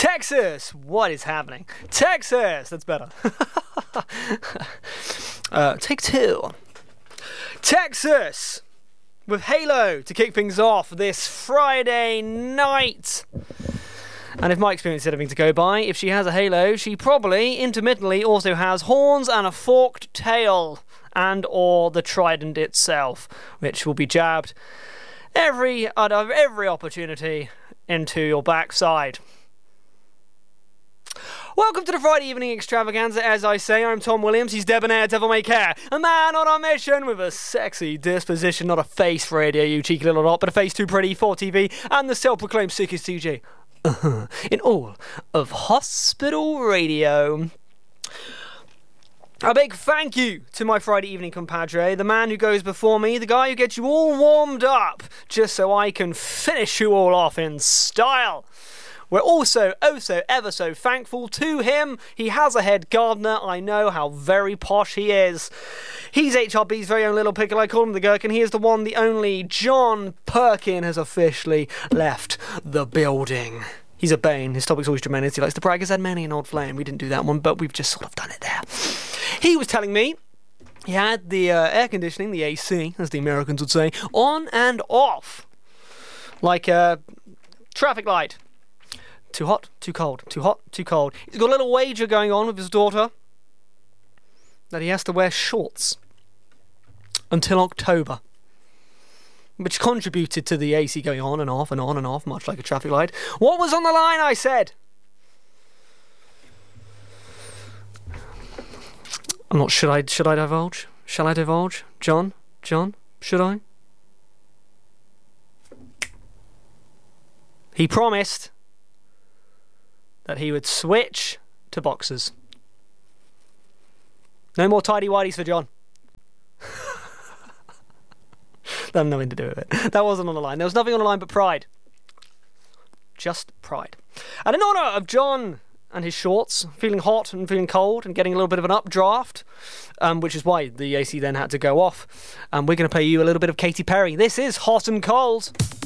Texas! What is happening? Texas! That's better. Take two. Texas! With Halo to kick things off this Friday night. And if my experience is anything to go by, if she has a halo, she probably, intermittently, also has horns and a forked tail. And or the trident itself, which will be jabbed every opportunity into your backside. Welcome to the Friday evening extravaganza. As I say, I'm Tom Williams. He's debonair, devil may care. A man on a mission with a sexy disposition. Not a face for radio, you cheeky little lot, but a face too pretty for TV. And the self-proclaimed sickest DJ in all of hospital radio. A big thank you to my Friday evening compadre, the man who goes before me, the guy who gets you all warmed up, just so I can finish you all off in style. We're also ever so thankful to him. He has a head gardener. I know how very posh he is. He's HRB's very own little pickle. I call him the Gherkin. He is the one, the only. John Perkin has officially left the building. He's a bane. His topic's always tremendous. He likes to brag. He's had many an old flame. We didn't do that one, but we've just sort of done it there. He was telling me he had the air conditioning, the AC, as the Americans would say, on and off. Like a traffic light. Too hot, too cold. Too hot, too cold. He's got a little wager going on with his daughter that he has to wear shorts until October, which contributed to the AC going on and off and on and off, much like a traffic light. What was on the line, I said? I'm not, should I divulge? Shall I divulge? John, should I? He promised that he would switch to boxers. No more tidy-whities for John. That had nothing to do with it. That wasn't on the line. There was nothing on the line but pride. Just pride. And in honour of John and his shorts, feeling hot and feeling cold and getting a little bit of an updraft, which is why the AC then had to go off, we're going to play you a little bit of Katy Perry. This is Hot and Cold.